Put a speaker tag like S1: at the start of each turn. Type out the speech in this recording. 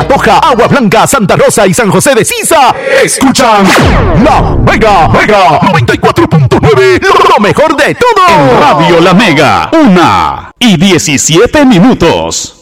S1: Pantoja, Agua Blanca, Santa Rosa y San José de Sisa escuchan La Mega 94.9, lo mejor de todo.
S2: En Radio La Mega, 1:17.